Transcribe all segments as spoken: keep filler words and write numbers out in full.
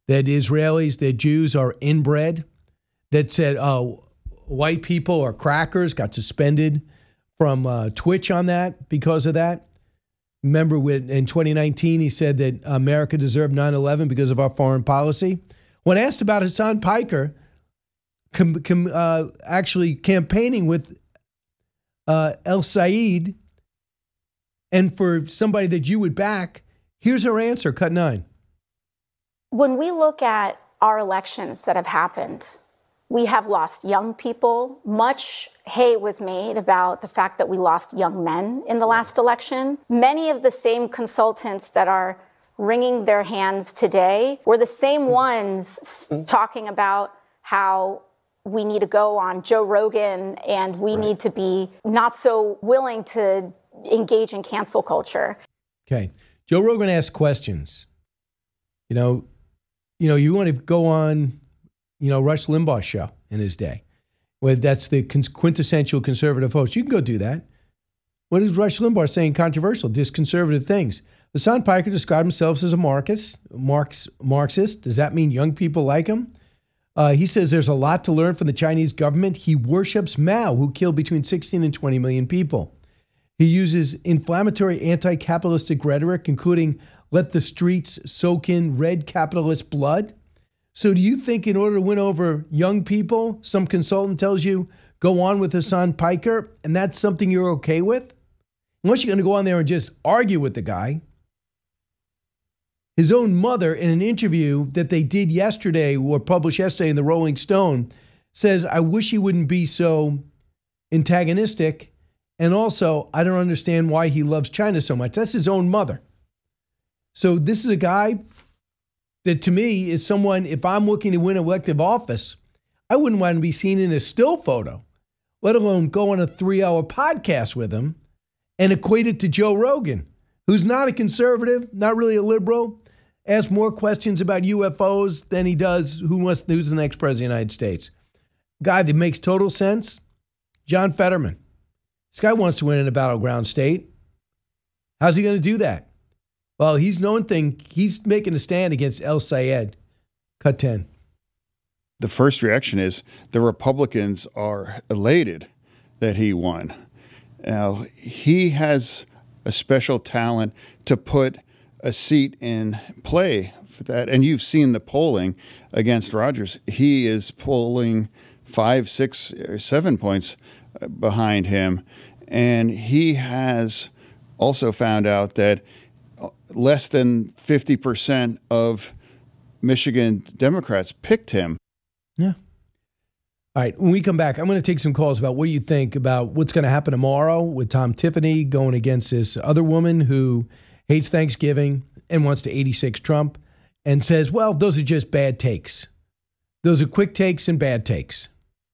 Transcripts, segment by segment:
that Israelis, that Jews are inbred, that said, oh, white people are crackers, got suspended from uh, Twitch on that because of that. Remember when in twenty nineteen, he said that America deserved nine eleven because of our foreign policy. When asked about Hassan Piker com, com, uh, actually campaigning with uh, El Sayed and for somebody that you would back, here's her answer, cut nine. When we look at our elections that have happened, we have lost young people. Much hay was made about the fact that we lost young men in the last election. Many of the same consultants that are wringing their hands today were the same ones talking about how we need to go on Joe Rogan and we right. need to be not so willing to engage in cancel culture. Okay. Joe Rogan asks questions. You know, you know, you want to go on, you know, Rush Limbaugh's show in his day, where that's the quintessential conservative host. You can go do that. What is Rush Limbaugh saying controversial, disconservative things? Hassan Piker described himself as a Marxist. Marx, Marxist. Does that mean young people like him? Uh, he says there's a lot to learn from the Chinese government. He worships Mao, who killed between sixteen and twenty million people. He uses inflammatory anti-capitalistic rhetoric, including let the streets soak in red capitalist blood. So do you think in order to win over young people, some consultant tells you, go on with Hassan Piker, and that's something you're okay with? Unless you're going to go on there and just argue with the guy. His own mother, in an interview that they did yesterday, or published yesterday in the Rolling Stone, says, I wish he wouldn't be so antagonistic. And also, I don't understand why he loves China so much. That's his own mother. So this is a guy that to me is someone, if I'm looking to win elective office, I wouldn't want to be seen in a still photo, let alone go on a three-hour podcast with him and equate it to Joe Rogan, who's not a conservative, not really a liberal, asks more questions about U F Os than he does who wants, who's the next president of the United States. Guy that makes total sense, John Fetterman. This guy wants to win in a battleground state. How's he going to do that? Well, he's known thing. He's making a stand against El Sayed. Cut ten. The first reaction is the Republicans are elated that he won. Now, he has a special talent to put a seat in play for that. And you've seen the polling against Rogers. He is polling five, six, or seven points behind him. And he has also found out that less than fifty percent of Michigan Democrats picked him. Yeah. All right. When we come back, I'm going to take some calls about what you think about what's going to happen tomorrow with Tom Tiffany going against this other woman who hates Thanksgiving and wants to eighty-six Trump and says, well, those are just bad takes. Those are quick takes and bad takes.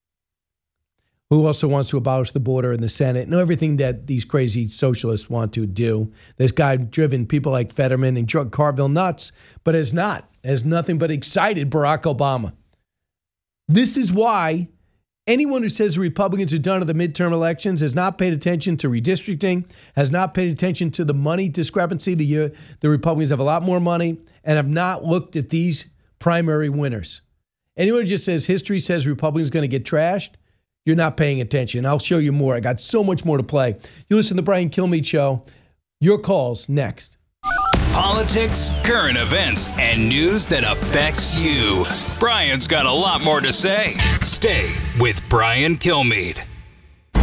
Who also wants to abolish the border in the Senate and everything that these crazy socialists want to do. This guy driven people like Fetterman and drug Carville nuts, but has not, has nothing but excited Barack Obama. This is why anyone who says the Republicans are done at the midterm elections has not paid attention to redistricting, has not paid attention to the money discrepancy. The, uh, the Republicans have a lot more money and have not looked at these primary winners. Anyone who just says history says Republicans are going to get trashed, you're not paying attention. I'll show you more. I got so much more to play. You listen to the Brian Kilmeade Show. Your calls next. Politics, current events, and news that affects you. Brian's got a lot more to say. Stay with Brian Kilmeade.